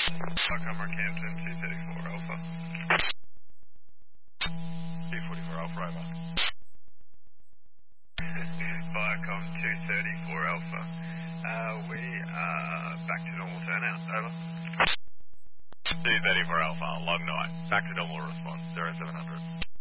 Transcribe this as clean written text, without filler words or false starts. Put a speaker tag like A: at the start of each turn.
A: Viacom Rockhampton, 234 Alpha.
B: 244 Alpha, over.
A: Viacom 234 Alpha. We are back to normal turnout, over.
B: 234 Alpha, long night. Back to normal response, 0700.